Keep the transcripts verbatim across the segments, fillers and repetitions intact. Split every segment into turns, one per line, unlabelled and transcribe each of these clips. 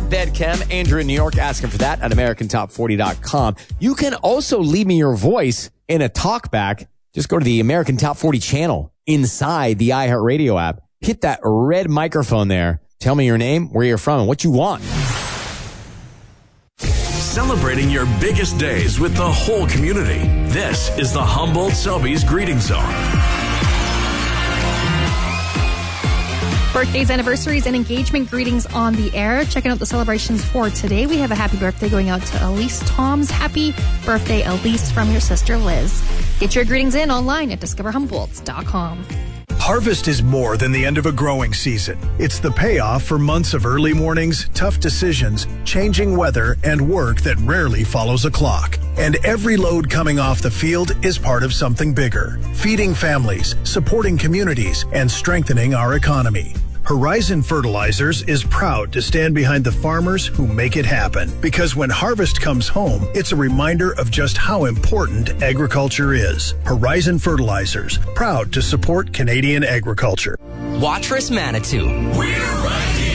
Bedchem. Andrew in New York asking for that at American Top forty dot com. You can also leave me your voice in a talkback. Just go to the American Top forty channel inside the iHeartRadio app. Hit that red microphone there. Tell me your name, where you're from, and what you want.
Celebrating your biggest days with the whole community. This is the Humboldt Sobeys Greeting Zone.
Birthdays, anniversaries, and engagement greetings on the air. Checking out the celebrations for today. We have a happy birthday going out to Elise Toms. Happy birthday, Elise, from your sister Liz. Get your greetings in online at discover humboldt dot com.
Harvest is more than the end of a growing season. It's the payoff for months of early mornings, tough decisions, changing weather, and work that rarely follows a clock. And every load coming off the field is part of something bigger. Feeding families, supporting communities, and strengthening our economy. Horizon Fertilizers is proud to stand behind the farmers who make it happen. Because when harvest comes home, it's a reminder of just how important agriculture is. Horizon Fertilizers, proud to support Canadian agriculture.
Watrous Manitou.
We're right here.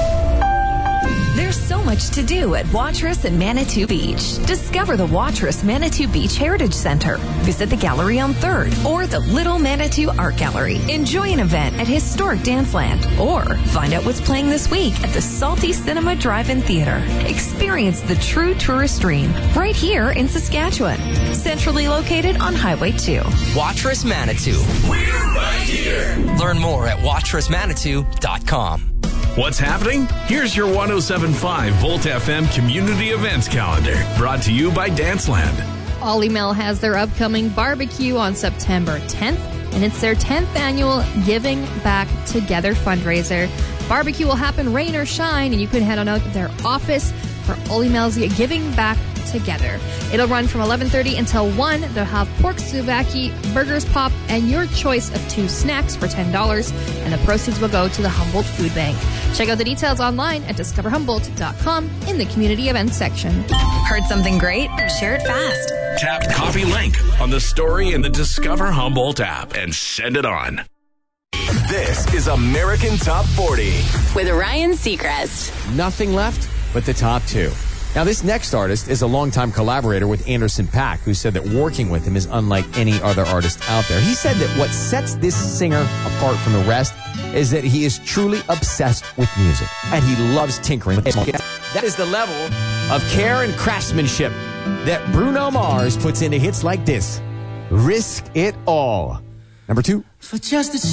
There's so much to do at Watrous and Manitou Beach. Discover the Watrous Manitou Beach Heritage Center. Visit the gallery on third or the Little Manitou Art Gallery. Enjoy an event at Historic Danceland or find out what's playing this week at the Salty Cinema Drive-In Theater. Experience the true tourist dream right here in Saskatchewan. Centrally located on Highway two.
Watrous Manitou.
We're right here.
Learn more at watrous manitou dot com.
What's happening? Here's your one oh seven point five Volt F M Community Events Calendar, brought to you by Danceland.
Ollie Mill has their upcoming barbecue on September tenth, and it's their tenth annual Giving Back Together fundraiser. Barbecue will happen rain or shine, and you can head on out to their office for Ollie Mill's Giving Back Together. It'll run from eleven thirty until one. They'll have pork souvlaki, burgers pop, and your choice of two snacks for ten dollars, and the proceeds will go to the Humboldt Food Bank. Check out the details online at discover humboldt dot com in the community events section.
Heard something great? Share it fast.
Tap copy link on the story in the Discover Humboldt app and send it on.
This is American Top forty
with Ryan Seacrest.
Nothing left but the top two. Now, this next artist is a longtime collaborator with Anderson .Paak, who said that working with him is unlike any other artist out there. He said that what sets this singer apart from the rest is that he is truly obsessed with music, and he loves tinkering with it. That is the level of care and craftsmanship that Bruno Mars puts into hits like this. Risk It All. Number two.
For just a